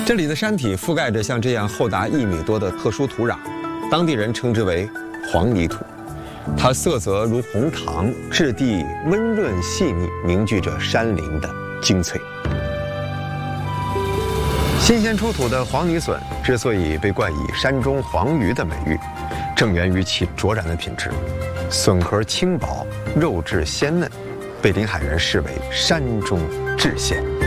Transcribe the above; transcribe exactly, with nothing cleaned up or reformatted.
这里的山体覆盖着像这样厚达一米多的特殊土壤，当地人称之为黄泥土。它色泽如红糖，质地温润细腻，凝聚着山林的精粹。新鲜出土的黄泥笋之所以被冠以“山中黄鱼”的美誉，正源于其卓然的品质。笋壳轻薄，肉质鲜嫩，被临海人视为山中至鲜。